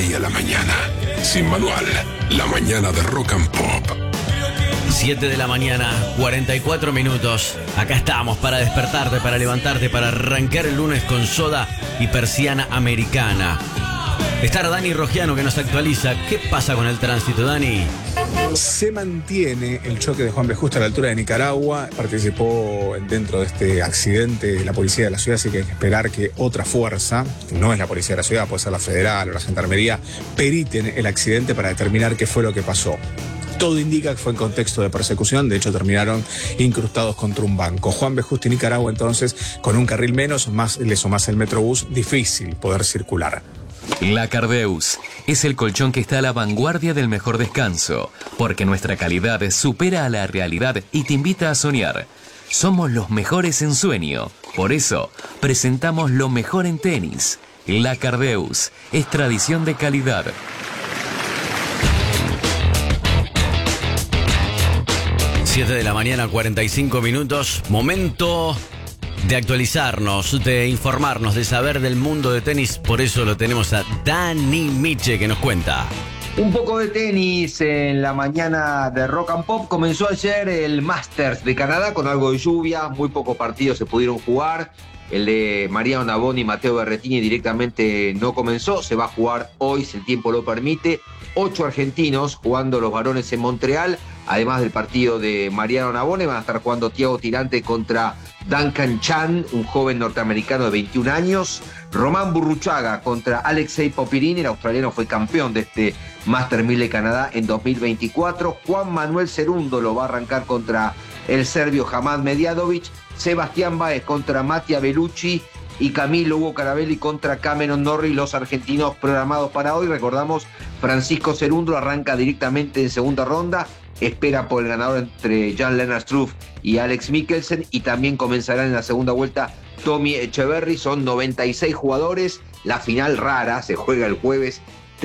sería la mañana sin manual? La mañana de Rock and Pop. 7 de la mañana, 44 minutos. Acá estamos para despertarte, para levantarte, para arrancar el lunes con soda y persiana americana. Está Dani Rogiano que nos actualiza. ¿Qué pasa con el tránsito, Dani? Se mantiene el choque de Juan B. Justo a la altura de Nicaragua. Participó dentro de este accidente la policía de la ciudad, así que hay que esperar que otra fuerza, que no es la policía de la ciudad, puede ser la federal o la gendarmería, periten el accidente para determinar qué fue lo que pasó. Todo indica que fue en contexto de persecución, de hecho terminaron incrustados contra un banco. Juan B. Justo y Nicaragua, entonces, con un carril menos, le sumás el Metrobús, difícil poder circular. La Cardeus es el colchón que está a la vanguardia del mejor descanso, porque nuestra calidad supera a la realidad y te invita a soñar. Somos los mejores en sueño, por eso presentamos lo mejor en tenis. La Cardeus es tradición de calidad. 7 de la mañana, 45 minutos. Momento de actualizarnos, de informarnos, de saber del mundo de tenis. Por eso lo tenemos a Dani Miche que nos cuenta. Un poco de tenis en la mañana de Rock and Pop. Comenzó ayer el Masters de Canadá con algo de lluvia. Muy pocos partidos se pudieron jugar. El de Mariano Navone y Matteo Berrettini directamente no comenzó. Se va a jugar hoy, si el tiempo lo permite. 8 argentinos jugando los varones en Montreal. Además del partido de Mariano Navone, van a estar jugando Thiago Tirante contra Duncan Chan, un joven norteamericano de 21 años. Román Burruchaga contra Alexei Popirini, el australiano fue campeón de este Master 1000 de Canadá en 2024. Juan Manuel Cerúndolo va a arrancar contra el serbio Hamad Mediadovic. Sebastián Báez contra Mattia Bellucci y Camilo Hugo Carabelli contra Cameron Norrie, los argentinos programados para hoy. Recordamos, Francisco Cerúndolo arranca directamente en segunda ronda. Espera por el ganador entre Jan-Lennard Struff y Alex Mikkelsen, y también comenzarán en la segunda vuelta Tommy Echeverry. Son 96 jugadores. La final rara se juega el jueves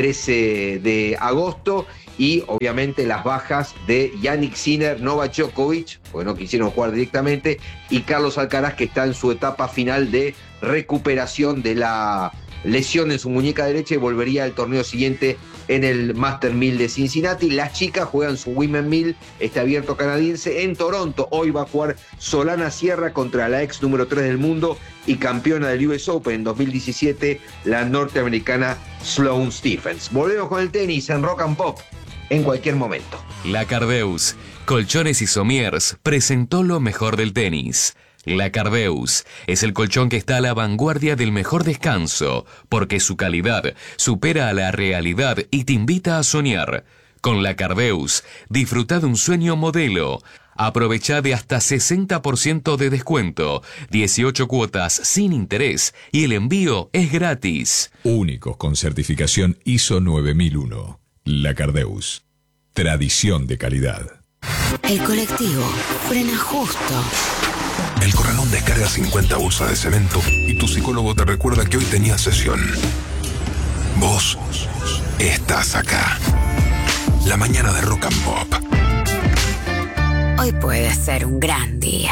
13 de agosto y obviamente las bajas de Jannik Sinner, Novak Djokovic, porque no quisieron jugar directamente, y Carlos Alcaraz, que está en su etapa final de recuperación de la lesión en su muñeca derecha y volvería al torneo siguiente en el Master 1000 de Cincinnati. Las chicas juegan su Women 1000, este abierto canadiense, en Toronto. Hoy va a jugar Solana Sierra contra la ex número 3 del mundo y campeona del US Open en 2017, la norteamericana Sloane Stephens. Volvemos con el tenis en Rock and Pop en cualquier momento. La Cardeus, Colchones y Somiers, presentó lo mejor del tenis. La Cardeus es el colchón que está a la vanguardia del mejor descanso, porque su calidad supera a la realidad y te invita a soñar. Con la Cardeus, disfruta de un sueño modelo. Aprovecha de hasta 60% de descuento, 18 cuotas sin interés y el envío es gratis. Únicos con certificación ISO 9001. La Cardeus. Tradición de calidad. El colectivo frena justo. El corralón descarga 50 bolsas de cemento y tu psicólogo te recuerda que hoy tenías sesión. Vos estás acá. La mañana de Rock and Pop. Hoy puede ser un gran día.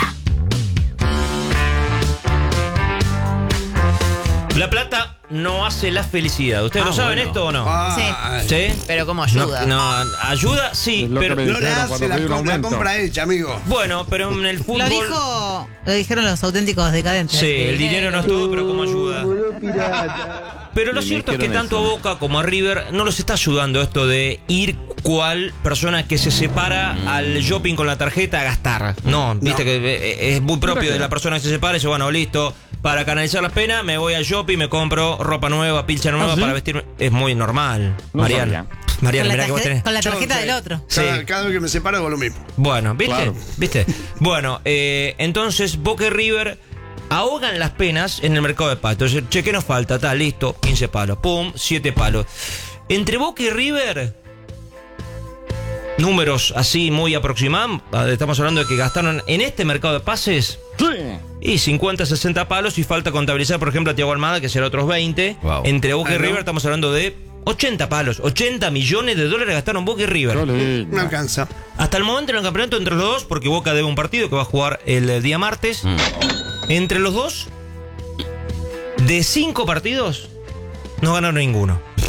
La plata no hace la felicidad. ¿Ustedes lo saben esto o no? Sí. ¿Sí? Pero ¿cómo ayuda? No, ayuda, sí, pero no le hace la compra hecha, amigo. Bueno, pero en el fútbol... Lo dijeron los auténticos decadentes. Sí, el dinero no es todo, pero ¿cómo ayuda? Pero lo cierto es que tanto a Boca como a River no los está ayudando esto de ir cual persona que se separa al shopping con la tarjeta a gastar. No, viste que es muy propio de la persona que se separa y dice, bueno, listo, para canalizar las penas me voy al shopping, me compro ropa nueva, pilcha nueva para vestirme. Es muy normal, Mariana. Mariana, mirá que vos tenés. Con la tarjeta del otro. Sí. Cada vez que me separo hago lo mismo. Bueno, ¿viste? Claro. ¿Viste? Bueno, entonces Boca y River ahogan las penas en el mercado de palos. Entonces, che, ¿qué nos falta? Está listo, 15 palos. Pum, 7 palos. Entre Boca y River, números así muy aproximados, estamos hablando de que gastaron en este mercado de pases y 50, 60 palos, y falta contabilizar, por ejemplo, a Thiago Almada, que será otros 20. Wow. Entre Boca y River estamos hablando de 80 palos, 80 millones de dólares gastaron Boca y River. No alcanza. Hasta el momento en el campeonato entre los dos, porque Boca debe un partido que va a jugar el día martes. Entre los dos, de 5 partidos, no ganaron ninguno.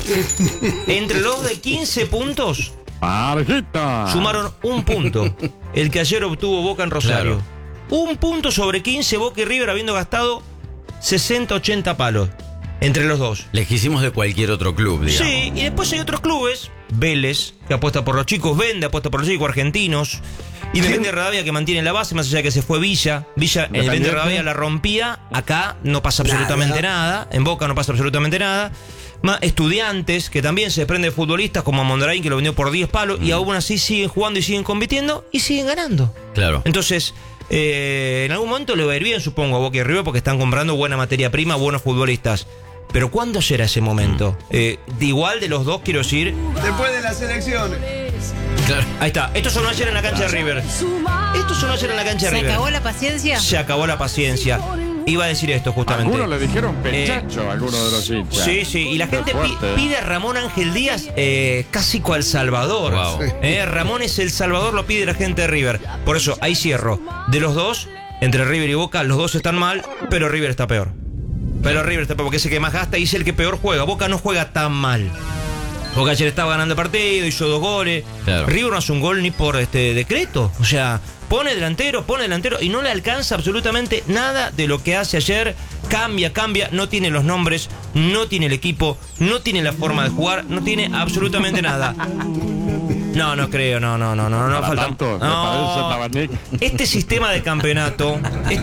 Entre los de 15 puntos, Parejita. sumaron un punto. El que ayer obtuvo Boca en Rosario. Claro. Un punto sobre 15, Boca y River habiendo gastado 60, 80 palos entre los dos. Lejísimos de cualquier otro club, digamos. Sí, y después hay otros clubes. Vélez, que apuesta por los chicos. Vende, apuesta por los chicos argentinos. Independiente Rivadavia, que mantiene la base, más allá de que se fue Villa. Villa, en Independiente Rivadavia la rompía. Acá no pasa absolutamente nada. En Boca no pasa absolutamente nada. Más Estudiantes, que también se desprende de futbolistas como Mondarain, que lo vendió por 10 palos. Y aún así siguen jugando y siguen compitiendo y siguen ganando. Claro. Entonces, en algún momento le va a ir bien, supongo, a Boca y River, porque están comprando buena materia prima, buenos futbolistas. Pero ¿cuándo será ese momento? De igual de los dos, quiero decir. Después de las elecciones. Claro. Ahí está. Esto sonó ayer en la cancha de River. Esto sonó ayer en la cancha de ¿Se River. acabó la paciencia? Se acabó la paciencia. Iba a decir esto justamente. Algunos le dijeron pechacho a algunos de los hinchas. Sí, sí. Y la Qué gente fuerte. pide a Ramón Ángel Díaz casi cual Salvador. Wow. Ramón es el Salvador, lo pide la gente de River. Por eso, ahí cierro. De los dos, entre River y Boca, los dos están mal, pero River está peor. Pero River está peor porque es el que más gasta y es el que peor juega. Boca no juega tan mal. Boca ayer estaba ganando el partido, hizo 2 goles. Claro. River no hace un gol ni por decreto. O sea, pone delantero y no le alcanza absolutamente nada de lo que hace ayer. Cambia, no tiene los nombres, no tiene el equipo, no tiene la forma de jugar, no tiene absolutamente nada. No creo, no Para falta. tanto, me No. parece, Tabarnik. Este sistema de campeonato,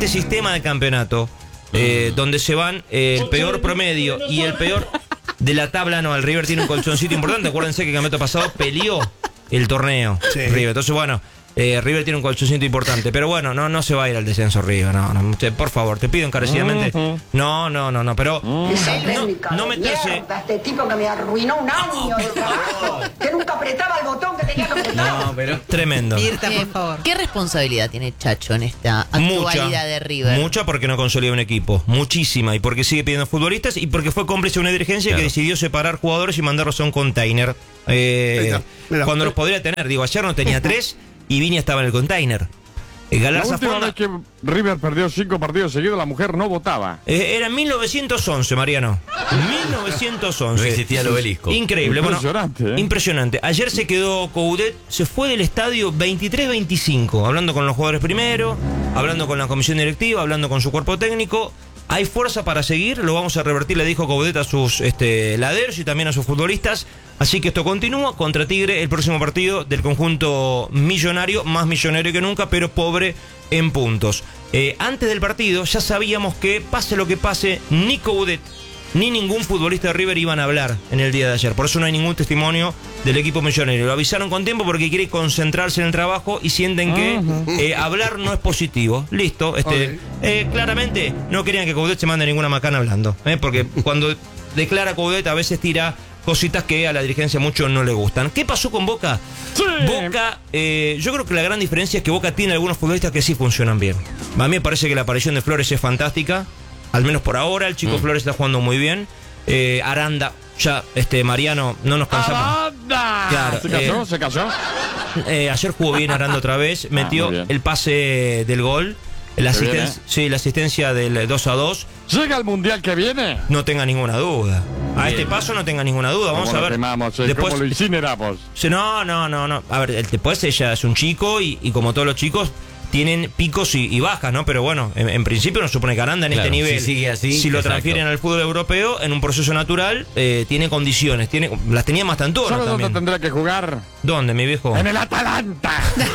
donde se van el peor promedio y el peor de la tabla, no, el River tiene un colchoncito importante. Acuérdense que el campeonato pasado peleó el torneo. Sí. River, entonces bueno, River tiene un colchoncito importante, pero bueno, no se va a ir al descenso River, no, por favor, te pido encarecidamente. No, pero no meterse. Este tipo que me arruinó un año de trabajo, que nunca apretaba el botón que tenía que apretar. No, pero... Tremendo. Mirta, por favor. ¿Qué responsabilidad tiene Chacho en esta actualidad de River? Mucha porque no consolida un equipo, muchísima, y porque sigue pidiendo futbolistas y porque fue cómplice de una dirigencia que decidió separar jugadores y mandarlos a un container. Mirá. Cuando los podría tener, digo, ayer no tenía 3 y Viña estaba en el container. La Galarza última Fonda, vez que River perdió 5 partidos seguidos, la mujer no votaba. era en 1911, Mariano. 1911. No existía el obelisco. Increíble, Impresionante, bueno, impresionante. Ayer se quedó Coudet, se fue del estadio 23-25, hablando con los jugadores primero, hablando con la comisión directiva, hablando con su cuerpo técnico. Hay fuerza para seguir, lo vamos a revertir, le dijo Coudet a sus laderos y también a sus futbolistas. Así que esto continúa contra Tigre, el próximo partido del conjunto millonario, más millonario que nunca, pero pobre en puntos. Antes del partido ya sabíamos que, pase lo que pase, ni Coudet ni ningún futbolista de River iban a hablar en el día de ayer. Por eso no hay ningún testimonio del equipo millonario. Lo avisaron con tiempo porque quiere concentrarse en el trabajo y sienten que hablar no es positivo. Listo. Claramente no querían que Coudet se mande ninguna macana hablando. Porque cuando declara Coudet a veces tira cositas que a la dirigencia mucho no le gustan. ¿Qué pasó con Boca? Sí. Boca, yo creo que la gran diferencia es que Boca tiene algunos futbolistas que sí funcionan bien. A mí me parece que la aparición de Flores es fantástica. Al menos por ahora, el chico Flores está jugando muy bien. Aranda, ya Mariano, no nos cansamos. ¡Aranda! Claro, ¿Se cayó? Ayer jugó bien Aranda otra vez, metió el pase del gol, la asistencia del 2-2. ¿Llega al mundial que viene? No tenga ninguna duda. A este paso no tenga ninguna duda. Vamos a ver. ¿Cómo lo incineramos? No. A ver, después ella es un chico y como todos los chicos tienen picos y bajas, ¿no? Pero bueno, en principio nos supone que Aranda en este nivel, si sigue así, si lo transfieren al fútbol europeo, en un proceso natural, tiene condiciones, las tenía Mastantuono ¿Sabes también. dónde tendrá que jugar? ¿Dónde, mi viejo? ¡En el Atalanta!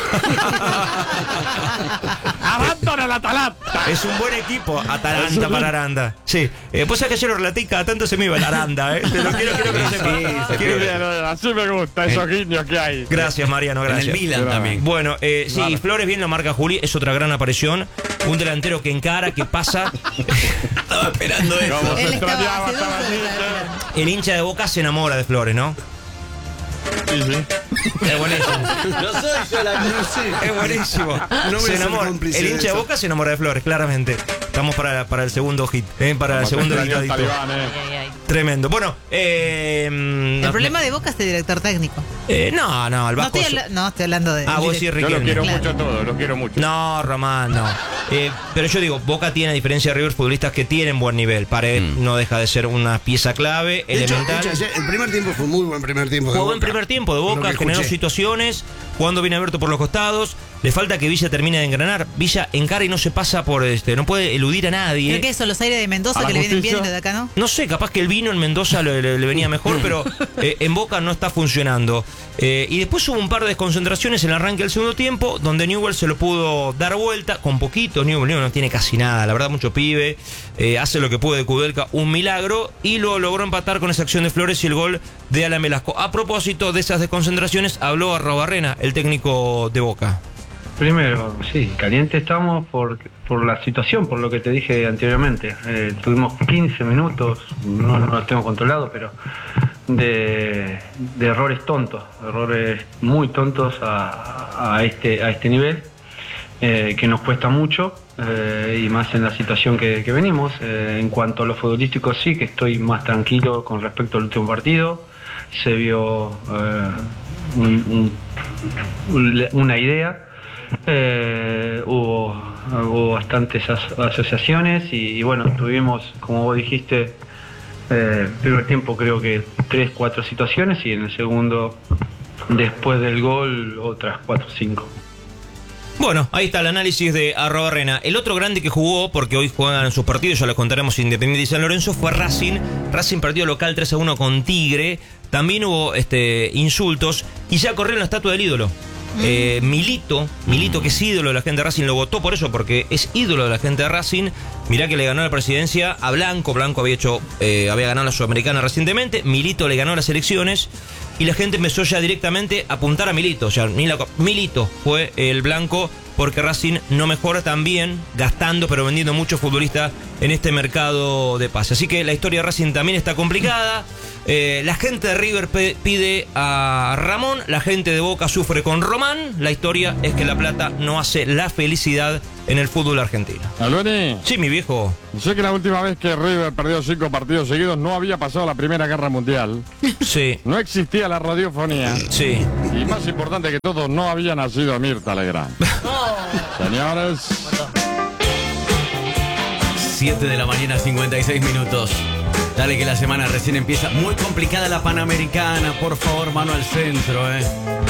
¡Aranda en el Atalanta! Es un buen equipo, Atalanta para Aranda. Sí, pues es que ayer lo relaté y cada tanto se me iba el Aranda, ¿eh? Pero quiero que lo sepa. Así me gusta, esos guiños que hay. Gracias, Mariano, gracias. En el Milan también. Bueno, sí, Flores bien lo marca Juli, es otra gran aparición. Un delantero que encara, que pasa. Estaba esperando eso. ¿Cómo se Él extrañaba estaba esta El hincha de Boca se enamora de Flores, ¿no? Sí. Es buenísimo. No soy yo la No sé. Es buenísimo. No voy Se a ser enamora. cómplice El de hincha de eso. Boca se enamora de Flores, claramente. Estamos para el segundo hit, para el segundo editadito. Tremendo. Bueno, El problema de Boca es el director técnico. el No Vasco. estoy hablando de. Ah, vos decís Yo lo Riquelme. quiero Claro. mucho a todos, lo quiero mucho. No, Román, no. Pero yo digo, Boca tiene, a diferencia de River, futbolistas que tienen buen nivel. Pared no deja de ser una pieza clave, De hecho, elemental. ayer, el primer tiempo fue muy buen primer tiempo de Jugó en Boca. primer tiempo de Lo Boca, que generó escuché. situaciones, jugando bien abierto por los costados. Le falta que Villa termine de engranar. Villa encara y no se pasa por no puede eludir a nadie. Creo que eso, los aires de Mendoza A la que le vienen justicia. bien de acá, ¿no? No sé, capaz que el vino en Mendoza le venía mejor, pero en Boca no está funcionando. Y después hubo un par de desconcentraciones en el arranque del segundo tiempo, donde Newell se lo pudo dar vuelta, con poquito. Newell no tiene casi nada, la verdad, mucho pibe. Hace lo que puede Kudelka, un milagro, y lo logró empatar con esa acción de Flores y el gol de Alan Velasco. A propósito de esas desconcentraciones, habló Arrobarrena, el técnico de Boca. Primero, sí, caliente estamos por la situación, por lo que te dije anteriormente. Tuvimos 15 minutos, no lo tengo controlado, pero de errores tontos, errores muy tontos a este nivel, que nos cuesta mucho, y más en la situación que venimos. En cuanto a lo futbolístico, sí que estoy más tranquilo con respecto al último partido. Se vio una idea. Hubo bastantes asociaciones y bueno, tuvimos, como vos dijiste, primer tiempo creo que 3-4 situaciones y en el segundo, después del gol, otras 4-5. Bueno, ahí está el análisis de Arrobarrena. El otro grande que jugó, porque hoy juegan sus partidos, ya les contaremos, Independiente y San Lorenzo, fue Racing. Racing perdió local 3-1 con Tigre. También hubo insultos y ya corrió la estatua del ídolo. Milito, que es ídolo de la gente de Racing, lo votó por eso, porque es ídolo de la gente de Racing. Mirá que le ganó la presidencia a Blanco. Blanco había ganado la Sudamericana recientemente. Milito le ganó las elecciones y la gente empezó ya directamente a apuntar a Milito. O sea, Milito fue el blanco, porque Racing no mejora también, gastando pero vendiendo muchos futbolistas en este mercado de pase. Así que la historia de Racing también está complicada. La gente de River pide a Ramón, la gente de Boca sufre con Román. La historia es que la plata no hace la felicidad en el fútbol argentino. ¿Aloni? Sí, mi viejo. Sé que la última vez que River perdió 5 partidos seguidos no había pasado la Primera Guerra Mundial. Sí. No existía la radiofonía. Sí. Y más importante que todo, no había nacido Mirta Legrand. Señores. 7 de la mañana, 56 minutos. Dale que la semana recién empieza. Muy complicada la Panamericana. Por favor, mano al centro,